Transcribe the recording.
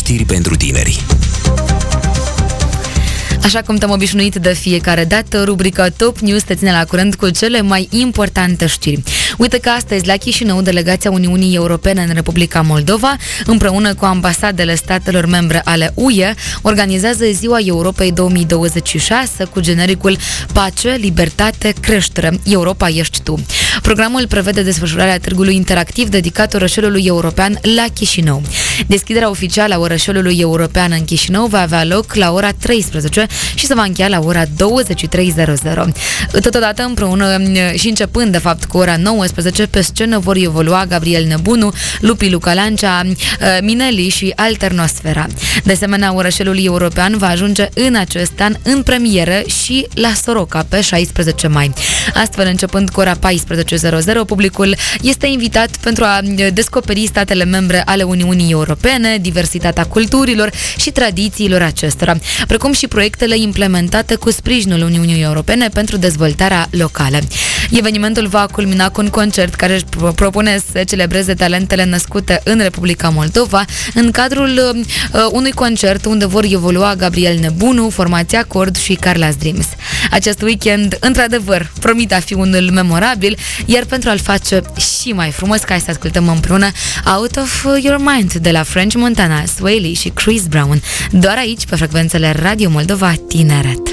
Știri pentru tineri. Așa cum te-am obișnuit de fiecare dată, rubrica Top News te ține la curent cu cele mai importante știri. Uite că astăzi la Chișinău, delegația Uniunii Europene în Republica Moldova, împreună cu ambasadele statelor membre ale UE, organizează Ziua Europei 2026 cu genericul Pace, Libertate, Creștere. Europa ești tu. Programul prevede desfășurarea târgului interactiv dedicat orășelului european la Chișinău. Deschiderea oficială a orășelului european în Chișinău va avea loc la ora 13 și se va încheia la ora 23:00. Totodată, împreună și începând de fapt cu ora 19, pe scenă vor evolua Gabriel Nebunu, Lupi Luca Lancea, Mineli și Alternosfera. De asemenea, orășelul european va ajunge în acest an în premieră și la Soroca pe 16 mai. Astfel, începând cu ora 14:00, publicul este invitat pentru a descoperi statele membre ale Uniunii Europene, diversitatea culturilor și tradițiilor acestora, precum și proiectele implementate cu sprijinul Uniunii Europene pentru dezvoltarea locală. Evenimentul va culmina cu un concert care își propune să celebreze talentele născute în Republica Moldova în cadrul unui concert unde vor evolua Gabriel Nebunu, Formația Acord și Carla's Dreams. Acest weekend, într-adevăr, promite a fi unul memorabil, iar pentru a-l face și mai frumos, hai să ascultăm împreună Out of Your Mind de la French Montana, Sway Lee și Chris Brown, doar aici pe frecvențele Radio Moldova Tineret.